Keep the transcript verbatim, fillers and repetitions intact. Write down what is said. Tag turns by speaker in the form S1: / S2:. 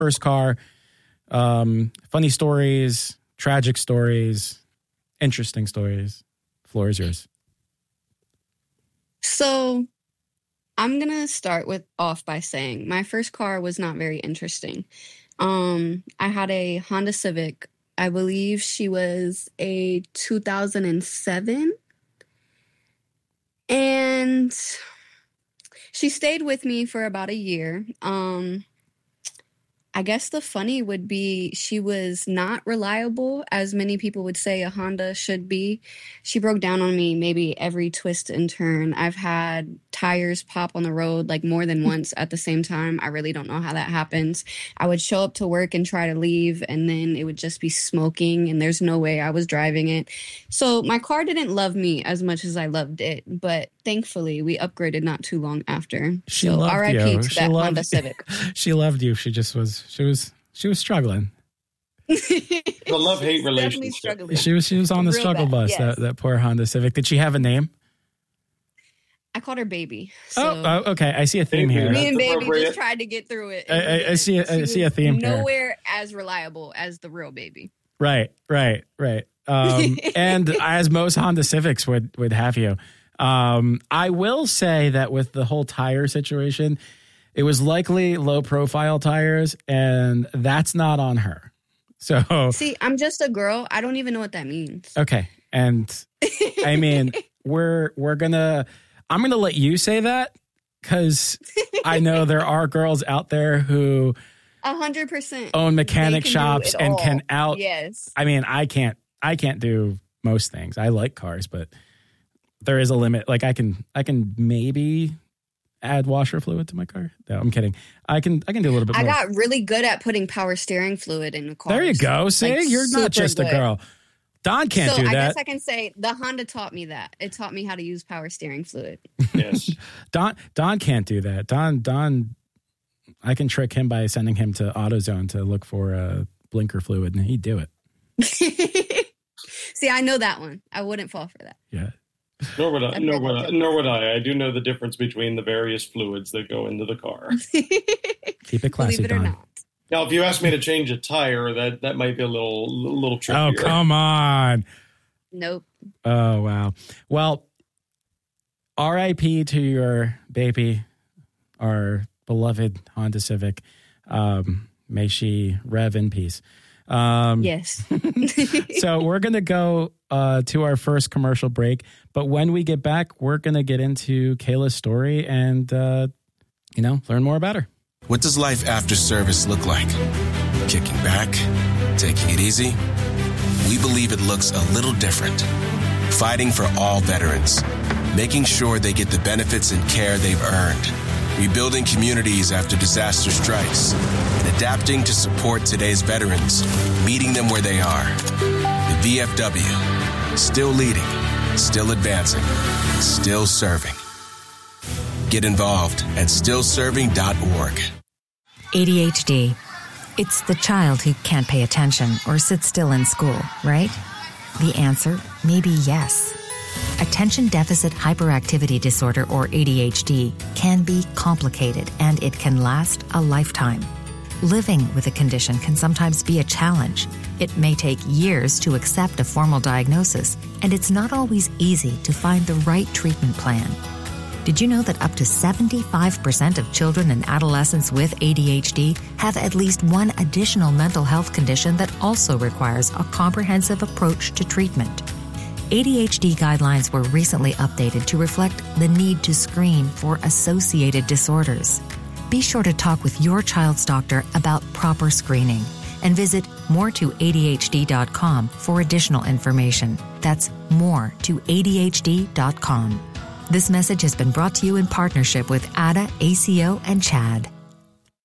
S1: first car, um, funny stories, tragic stories, interesting stories. Floor is yours.
S2: So I'm going to start with off by saying my first car was not very interesting. Um, I had a Honda Civic. I believe she was a two thousand seven. And she stayed with me for about a year. Um, I guess the funny would be she was not reliable, as many people would say a Honda should be. She broke down on me maybe every twist and turn. I've had tires pop on the road like more than once at the same time. I really don't know how that happens. I would show up to work and try to leave, and then it would just be smoking, and there's no way I was driving it. So my car didn't love me as much as I loved it, but thankfully we upgraded not too long after.
S1: She
S2: so
S1: loved
S2: R I P
S1: you.
S2: to
S1: She
S2: that
S1: loved,
S2: Honda Civic.
S1: She loved you. She just was. She was. She was struggling.
S3: The love-hate relationship.
S1: She was. She was on the
S2: Real
S1: struggle
S2: bad,
S1: bus.
S2: yes.
S1: That that poor Honda Civic. Did she have a name?
S2: I called her Baby. So
S1: Oh, oh, okay. I see a theme
S3: Baby.
S1: here.
S2: me and
S3: That's
S2: Baby
S3: appropriate.
S2: just tried to get through it.
S1: I, I, I see. A, I
S2: She
S1: see a
S2: was
S1: theme here.
S2: Nowhere as reliable as the real Baby.
S1: Right, right, right. Um, and as most Honda Civics would would have you. Um, I will say that with the whole tire situation, it was likely low profile tires, and that's not on her. So
S2: See, I'm just a girl. I don't even know what that means.
S1: okay, and I mean we're we're gonna I'm gonna let you say that because I know there are girls out there who
S2: A hundred percent
S1: own mechanic
S2: They can do
S1: shops
S2: it
S1: and
S2: all.
S1: can out.
S2: Yes.
S1: I mean, I can't. I can't do most things. I like cars, but there is a limit. Like I can, I can maybe add washer fluid to my car. No, I'm kidding. I can, I can do a little bit
S2: I
S1: more.
S2: got really good at putting power steering fluid in the car.
S1: There you go. See,
S2: Like,
S1: you're not
S2: super
S1: just a
S2: good.
S1: girl. Don can't
S2: so
S1: do
S2: I
S1: that.
S2: guess I can say the Honda taught me that. It taught me how to use power steering fluid.
S3: Yes.
S1: Don, Don can't do that. Don, Don, I can trick him by sending him to AutoZone to look for a blinker fluid, and he'd do it.
S2: See, I know that one. I wouldn't fall for that.
S1: Yeah.
S3: Nor would I.
S2: I'd
S3: Nor
S2: rather
S3: would I.
S2: have-
S3: Nor would I. I do know the difference between the various fluids that go into the car.
S1: Keep it classy,
S2: Believe it or
S1: Don.
S2: not.
S3: Now, if you ask me to change a tire, that that might be a little little trickier.
S1: Oh, come on.
S2: Nope.
S1: Oh, wow. Well, R I P to your baby, our beloved Honda Civic. Um, may she rev in peace. Um,
S2: Yes.
S1: So we're going to go uh, to our first commercial break. But when we get back, we're going to get into Kayla's story and, uh, you know, learn more about her.
S4: What does life after service look like? Kicking back? Taking it easy? We believe it looks a little different. Fighting for all veterans. Making sure they get the benefits and care they've earned. Rebuilding communities after disaster strikes. And adapting to support today's veterans. Meeting them where they are. The V F W. Still leading. Still advancing. Still serving. Get involved at still serving dot org.
S5: A D H D. It's the child who can't pay attention or sit still in school, right? The answer may be yes. Attention Deficit Hyperactivity Disorder, or A D H D, can be complicated and it can last a lifetime. Living with a condition can sometimes be a challenge. It may take years to accept a formal diagnosis, and it's not always easy to find the right treatment plan. Did you know that up to seventy-five percent of children and adolescents with A D H D have at least one additional mental health condition that also requires a comprehensive approach to treatment? A D H D guidelines were recently updated to reflect the need to screen for associated disorders. Be sure to talk with your child's doctor about proper screening and visit more to A D H D dot com for additional information. That's more to A D H D dot com. This message has been brought to you in partnership with A D A, A C O, and CHAD.